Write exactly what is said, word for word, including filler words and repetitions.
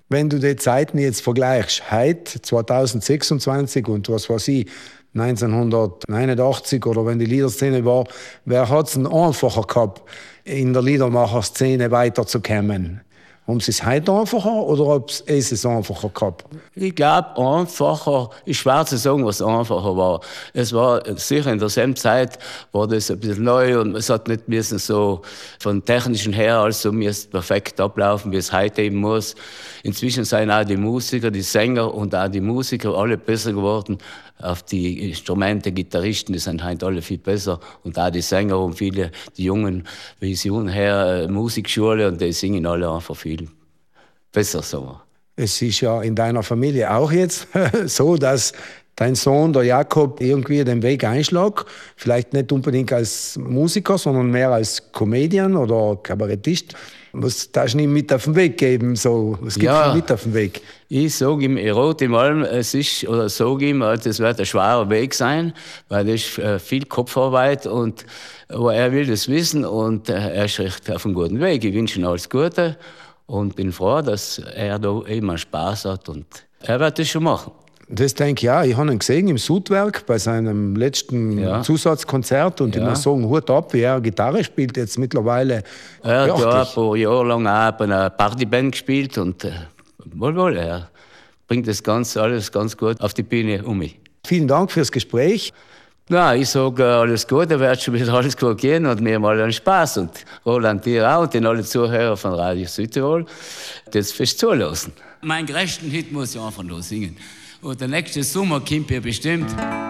Wenn du die Zeiten jetzt vergleichst, heute zwanzig sechsundzwanzig und was weiß ich, neunzehnhundertneunundachtzig oder wenn die Liederszene war, wer hat es denn einfacher gehabt, in der Liedermacherszene weiterzukommen? Haben sie es heute einfacher oder haben sie es einfacher gehabt? Ich glaube, einfacher, ist schwer zu sagen, was einfacher war. Es war sicher in derselben Zeit, war das ein bisschen neu und es hat nicht müssen so von technischen her, also müsste perfekt ablaufen, wie es heute eben muss. Inzwischen sind auch die Musiker, die Sänger und auch die Musiker alle besser geworden. Auf die Instrumente, Gitarristen, die sind heute alle viel besser. Und auch die Sänger und viele, die Jungen, wie sie her, Musikschule und die singen alle einfach viel besser so. Es ist ja in deiner Familie auch jetzt so, dass dein Sohn, der Jakob, irgendwie den Weg einschlägt. Vielleicht nicht unbedingt als Musiker, sondern mehr als Comedian oder Kabarettist. Was darfst du ihm mit auf den Weg geben? So, was gibst ja, du ihm mit auf den Weg? Ich sage ihm, ich rate ihm allem, es ist, oder sage ihm, das wird ein schwerer Weg sein, weil das ist viel Kopfarbeit und, aber er will das wissen und er ist recht auf einem guten Weg. Ich wünsche ihm alles Gute und bin froh, dass er da immer Spaß hat und er wird das schon machen. Das denke ich ja. Ich habe ihn gesehen im Sudwerk bei seinem letzten ja. Zusatzkonzert und ja. ich muss sagen, Hut ab, wie er Gitarre spielt jetzt mittlerweile. Er hat ja ein paar Jahre lang auch bei einer Partyband gespielt und äh, wohl, wohl, er bringt das Ganze alles ganz gut auf die Bühne um mich. Vielen Dank fürs Gespräch. Ja, ich sage alles Gute, wird schon wieder alles gut gehen und mir mal einen Spaß. Und Roland, dir auch und den alle Zuhörer von Radio Südtirol, das fest zulassen. Meinen größten Hit muss ich einfach nur singen. Und der nächste Sommer kommt ja bestimmt.